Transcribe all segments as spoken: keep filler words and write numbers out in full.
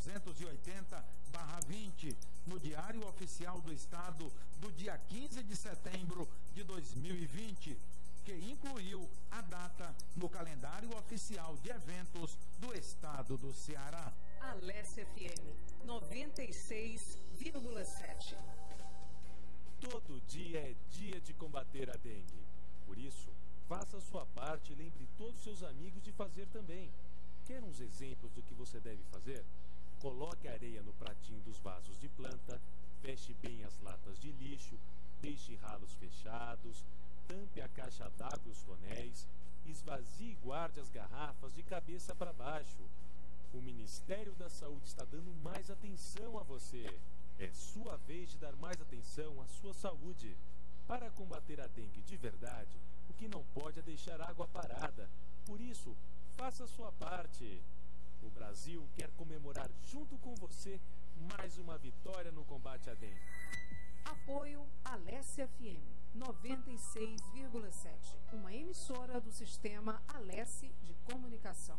duzentos e oitenta barra vinte, no Diário Oficial do Estado do dia quinze de setembro de dois mil e vinte, que incluiu a data no calendário oficial de eventos do Estado do Ceará. Alesse F M noventa e seis vírgula sete. Todo dia é dia de combater a dengue. Por isso, faça a sua parte e lembre todos os seus amigos de fazer também. Quer uns exemplos do que você deve fazer? Coloque areia no pratinho dos vasos de planta, feche bem as latas de lixo, deixe ralos fechados, tampe a caixa d'água e os tonéis, esvazie e guarde as garrafas de cabeça para baixo. O Ministério da Saúde está dando mais atenção a você. É sua vez de dar mais atenção à sua saúde. Para combater a dengue de verdade, o que não pode é deixar água parada. Por isso, faça a sua parte. O Brasil quer comemorar junto com você mais uma vitória no combate à dengue. Apoio Alesse F M noventa e seis vírgula sete, uma emissora do sistema Alesse de comunicação.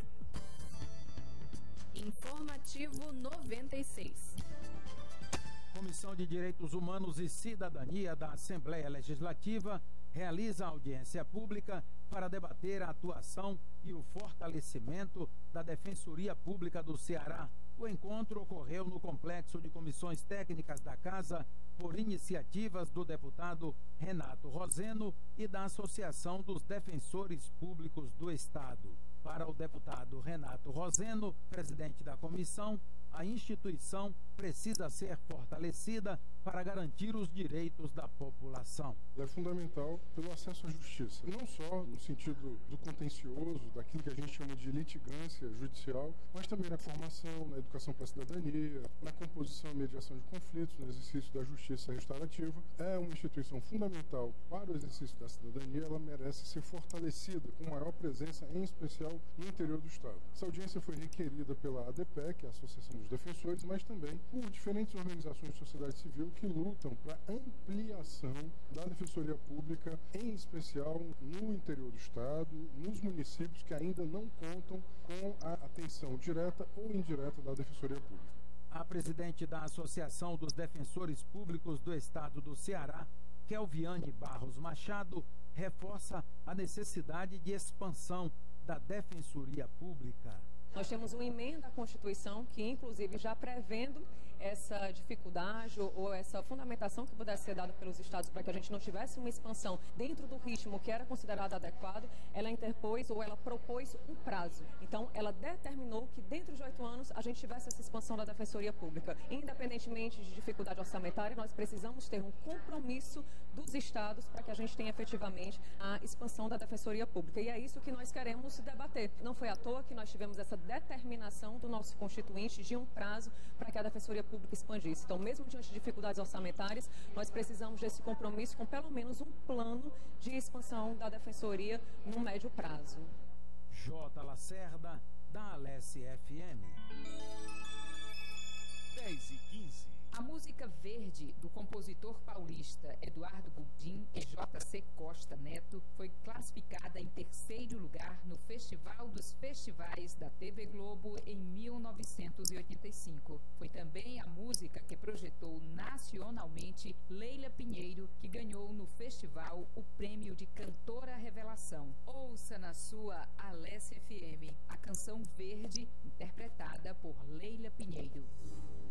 Informativo noventa e seis. Comissão de Direitos Humanos e Cidadania da Assembleia Legislativa realiza audiência pública para debater a atuação e o fortalecimento da Defensoria Pública do Ceará. O encontro ocorreu no Complexo de Comissões Técnicas da Casa por iniciativas do deputado Renato Roseno e da Associação dos Defensores Públicos do Estado. Para o deputado Renato Roseno, presidente da comissão, a instituição precisa ser fortalecida para garantir os direitos da população. É fundamental pelo acesso à justiça, não só no sentido do contencioso, daquilo que a gente chama de litigância judicial, mas também na formação, na educação para a cidadania, na composição e mediação de conflitos, no exercício da justiça restaurativa. É uma instituição fundamental para o exercício da cidadania, ela merece ser fortalecida com maior presença, em especial no interior do Estado. Essa audiência foi requerida pela A D P E, que é a Associação dos Defensores, mas também por diferentes organizações de sociedade civil que lutam para ampliação da Defensoria Pública, em especial no interior do Estado, nos municípios que ainda não contam com a atenção direta ou indireta da Defensoria Pública. A presidente da Associação dos Defensores Públicos do Estado do Ceará, Kelviane Barros Machado, reforça a necessidade de expansão da Defensoria Pública. Nós temos uma emenda à Constituição que, inclusive, já prevendo essa dificuldade ou, ou essa fundamentação que pudesse ser dada pelos estados para que a gente não tivesse uma expansão dentro do ritmo que era considerado adequado, ela interpôs ou ela propôs um prazo. Então, ela determinou que dentro de oito anos a gente tivesse essa expansão da Defensoria Pública. Independentemente de dificuldade orçamentária, nós precisamos ter um compromisso dos estados para que a gente tenha efetivamente a expansão da Defensoria Pública. E é isso que nós queremos debater. Não foi à toa que nós tivemos essa determinação do nosso Constituinte de um prazo para que a Defensoria Pública expandisse. Então, mesmo diante de dificuldades orçamentárias, nós precisamos desse compromisso com pelo menos um plano de expansão da Defensoria no médio prazo. J. Lacerda, da Alesse F M. dez e quinze. A música Verde, do compositor paulista Eduardo Gudim e J C Costa Neto, foi classificada em terceiro lugar no Festival dos Festivais da T V Globo em mil novecentos e oitenta e cinco. Foi também a música que projetou nacionalmente Leila Pinheiro, que ganhou no festival o prêmio de Cantora Revelação. Ouça na sua Alesse F M a canção Verde, interpretada por Leila Pinheiro.